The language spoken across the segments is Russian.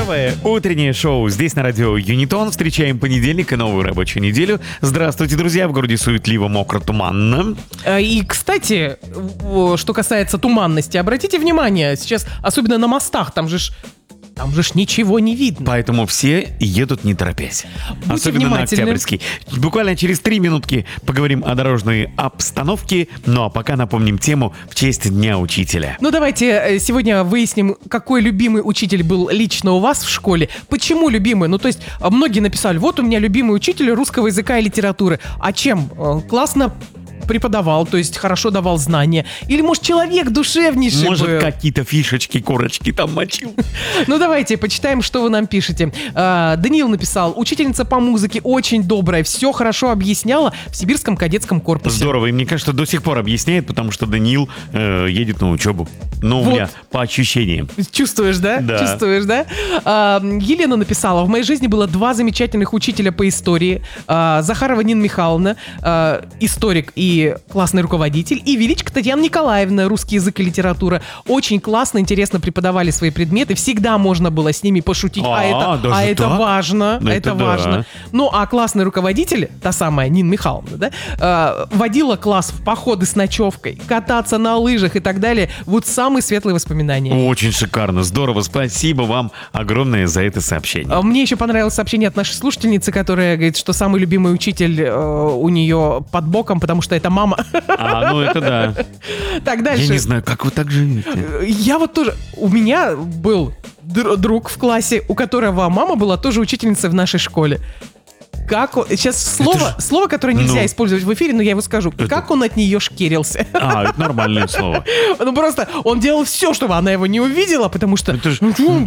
Первое утреннее шоу здесь на радио Юнитон. Встречаем понедельник и новую рабочую неделю. Здравствуйте, друзья. В городе суетливо, мокро, туманно. И, кстати, что касается туманности, обратите внимание, сейчас, особенно на мостах, там же ж ничего не видно. Поэтому все едут не торопясь. Будьте Особенно на Октябрьский. Буквально через 3 минутки поговорим о дорожной обстановке. Ну а пока напомним тему в честь Дня Учителя. Ну давайте сегодня выясним, какой любимый учитель был лично у вас в школе. Почему любимый? Ну то есть многие написали, вот у меня любимый учитель русского языка и литературы. А чем? Классно преподавал, то есть хорошо давал знания. Или, может, человек душевнейший Может, был. какие-то фишечки, корочки там мочил. Ну, давайте почитаем, что вы нам пишете. Даниил написал: учительница по музыке очень добрая, все хорошо объясняла в сибирском кадетском корпусе. Здорово, и мне кажется, до сих пор объясняет, потому что Даниил едет на учебу. Ну, Вот. у меня по ощущениям. Чувствуешь, да? Да. Чувствуешь, да? Елена написала: в моей жизни было 2 замечательных учителя по истории. Захарова Нина Михайловна, историк и классный руководитель, и Величко Татьяна Николаевна, русский язык и литература. Очень классно, интересно преподавали свои предметы. Всегда можно было с ними пошутить. даже это так? важно. Ну, это это да. важно. Ну, а классный руководитель, та самая Нина Михайловна, да, водила класс в походы с ночевкой, кататься на лыжах и так далее. Вот самые светлые воспоминания. Очень шикарно, здорово. Спасибо вам огромное за это сообщение. Мне еще понравилось сообщение от нашей слушательницы, которая говорит, что самый любимый учитель у нее под боком, потому что это мама. Ну это да. Так, дальше. Я не знаю, как вы так живете. Я вот тоже... У меня был друг в классе, у которого мама была тоже учительницей в нашей школе. Как он... Сейчас слово, которое нельзя использовать в эфире, но я его скажу. Как он от нее шкерился. Это нормальное слово. Ну просто он делал все, чтобы она его не увидела, потому что... Это ж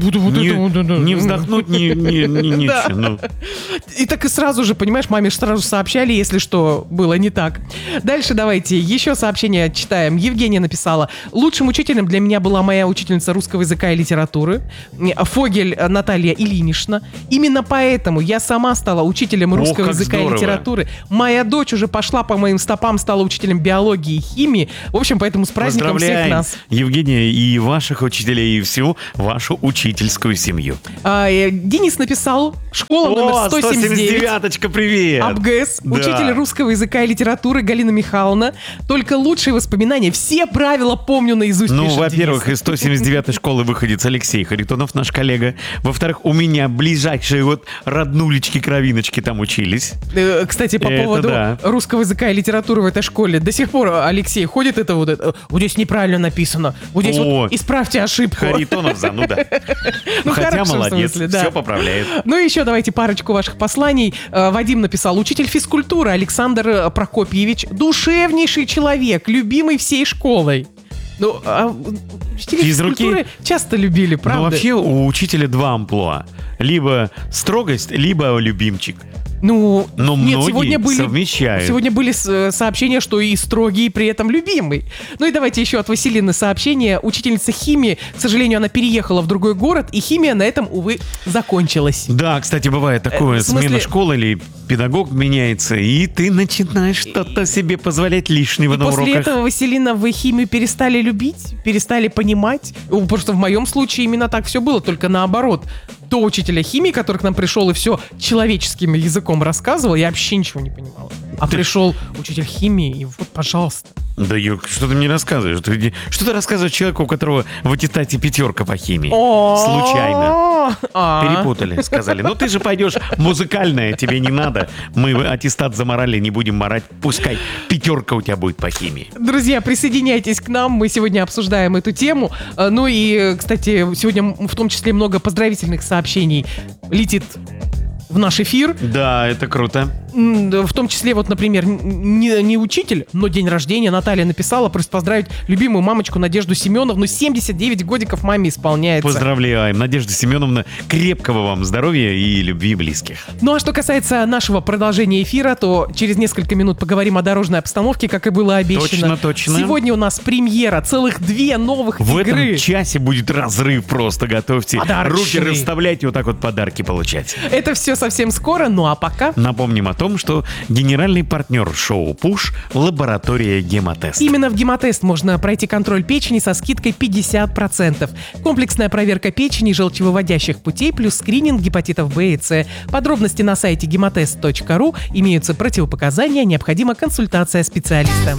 не не вздохнуть, ничего. Ну. И так и сразу же, понимаешь, маме сразу сообщали, если что было не так. Дальше давайте еще сообщение читаем. Евгения написала: лучшим учителем для меня была моя учительница русского языка и литературы, Фогель Наталья Ильинична. Именно поэтому я сама стала учителем русского как языка здорово. и литературы. Моя дочь уже пошла по моим стопам, стала учителем биологии и химии. В общем, поэтому с праздником всех Поздравляем, нас. Евгения, и ваших учителей, и всю вашу учительскую семью. Денис написал: школа номер 179. 179-очка, привет! АБГС, Да. учитель русского языка и литературы Галина Михайловна. Только лучшие воспоминания. Все правила помню наизусть. Ну, пишет во-первых, Денис. из 179-й школы выходит Алексей Харитонов, наш коллега. Во-вторых, у меня ближайшие вот роднулечки-кровиночки там учились. Кстати, по Это поводу да. русского языка и литературы в этой школе. До сих пор Алексей ходит, это вот здесь неправильно написано. Вот здесь вот исправьте ошибку. Харитонов зануда. Ну, Хотя хорошо, в молодец, смысле, да. все поправляет. Ну и еще давайте парочку ваших посланий. Вадим написал: учитель физкультуры Александр Прокопьевич, душевнейший человек, любимый всей школой. Ну, учителя Физруки? физкультуры часто любили, правда? Ну, вообще у учителя 2 амплуа. Либо строгость, либо любимчик. Ну, Но нет, многие совмещают. Сегодня были сообщения, что и строгий, и при этом любимый. Ну и давайте еще от Василины сообщение. Учительница химии, к сожалению, она переехала в другой город, и химия на этом, увы, закончилась. Да, кстати, бывает такое, в смысле- смена школы или педагог меняется, и ты начинаешь что-то себе позволять лишнего И на после уроках. этого, Василина, вы химию перестали любить, перестали понимать. Просто в моем случае именно так все было, только наоборот. До учителя химии, который к нам пришел и все человеческим языком рассказывал, я вообще ничего не понимала. А пришел учитель химии, и вот, пожалуйста. Да, Юр, что ты мне рассказываешь? Что ты рассказываешь человеку, у которого в аттестате 5 по химии? Случайно. Перепутали, сказали. Ну ты же пойдешь музыкальное, тебе не надо. Мы аттестат заморали, не будем морать. Пускай 5 у тебя будет по химии. Друзья, присоединяйтесь к нам, мы сегодня обсуждаем эту тему. Ну и, кстати, сегодня в том числе много поздравительных сообщений летит в наш эфир. Да, это круто. В том числе, вот, например, не учитель, но день рождения. Наталья написала, просит поздравить любимую мамочку Надежду Семеновну. 79 годиков маме исполняется. Поздравляем, Надежда Семеновна. Крепкого вам здоровья и любви близких. Ну а что касается нашего продолжения эфира, то через несколько минут поговорим о дорожной обстановке, как и было обещано. Точно. Сегодня у нас премьера, целых 2 новых В игры. этом часе будет разрыв просто. Готовьте Подарочный. руки, расставляйте, вот так вот подарки получать. Это все совсем скоро, ну а пока... Напомним о том, что генеральный партнер шоу «Пуш» — лаборатория «Гемотест». Именно в «Гемотест» можно пройти контроль печени со скидкой 50%. Комплексная проверка печени и желчевыводящих путей плюс скрининг гепатитов В и С. Подробности на сайте gematest.ru. Имеются противопоказания, необходима консультация специалиста.